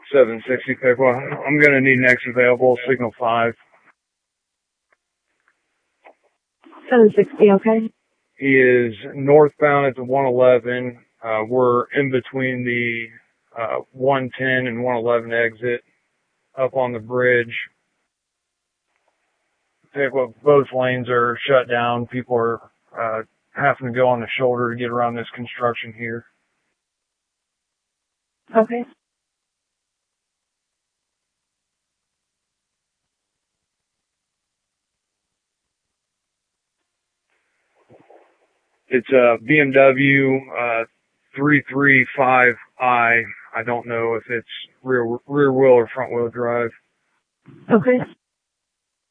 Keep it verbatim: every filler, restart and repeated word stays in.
seven sixty Piqua. I'm going to need next available, signal five. seven sixty, okay. He is northbound at the one eleven. Uh, we're in between the uh, one ten and one eleven exit up on the bridge. Piqua, both lanes are shut down. People are uh, having to go on the shoulder to get around this construction here. Okay. It's a B M W uh, three thirty-five i. I don't know if it's rear rear wheel or front wheel drive. Okay.